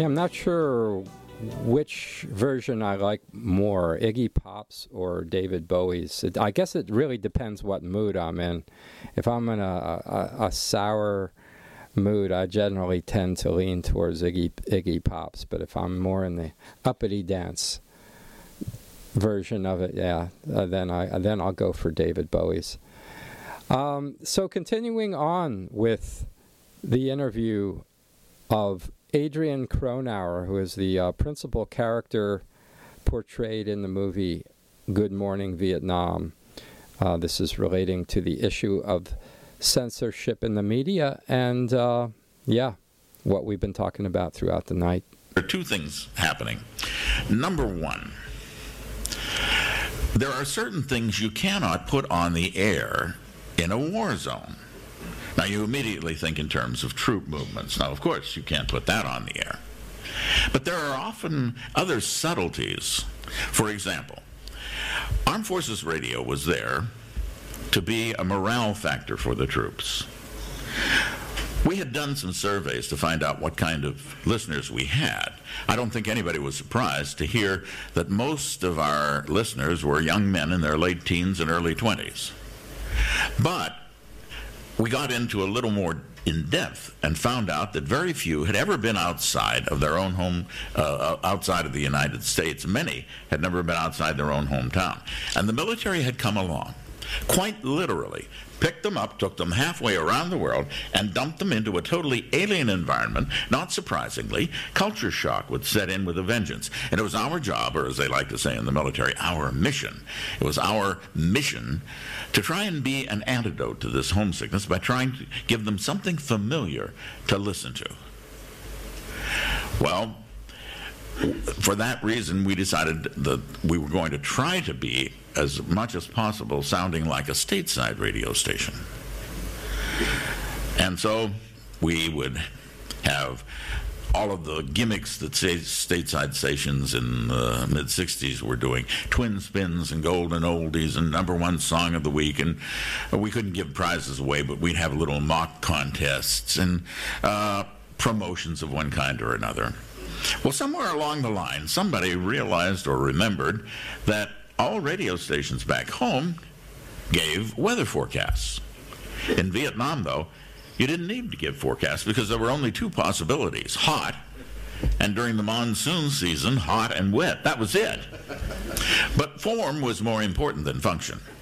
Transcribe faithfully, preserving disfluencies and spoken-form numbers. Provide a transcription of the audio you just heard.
Yeah, I'm not sure which version I like more, Iggy Pop's or David Bowie's. It, I guess it really depends what mood I'm in. If I'm in a, a, a sour mood, I generally tend to lean towards Iggy, Iggy Pop's. But if I'm more in the uppity dance version of it, yeah, uh, then I then I'll go for David Bowie's. Um, so continuing on with the interview of Adrian Cronauer, who is the uh, principal character portrayed in the movie Good Morning Vietnam. Uh, this is relating to the issue of censorship in the media and, uh, yeah, what we've been talking about throughout the night. There are two things happening. Number one, there are certain things you cannot put on the air in a war zone. Now, you immediately think in terms of troop movements. Now, of course, you can't put that on the air. But there are often other subtleties. For example, Armed Forces Radio was there to be a morale factor for the troops. We had done some surveys to find out what kind of listeners we had. I don't think anybody was surprised to hear that most of our listeners were young men in their late teens and early twenties. But we got into a little more in depth and found out that very few had ever been outside of their own home, uh, outside of the United States. Many had never been outside their own hometown. And the military had come along, quite literally, picked them up, took them halfway around the world, and dumped them into a totally alien environment. Not surprisingly, culture shock would set in with a vengeance. And it was our job, or as they like to say in the military, our mission. It was our mission to try and be an antidote to this homesickness by trying to give them something familiar to listen to. Well, for that reason, we decided that we were going to try to be, as much as possible, sounding like a stateside radio station. And so we would have all of the gimmicks that stateside stations in the mid-sixties were doing, twin spins and golden oldies and number one song of the week, and we couldn't give prizes away, but we'd have little mock contests and uh, promotions of one kind or another. Well, somewhere along the line, somebody realized or remembered that all radio stations back home gave weather forecasts. In Vietnam, though, you didn't need to give forecasts because there were only two possibilities, hot, and during the monsoon season, hot and wet. That was it. But form was more important than function.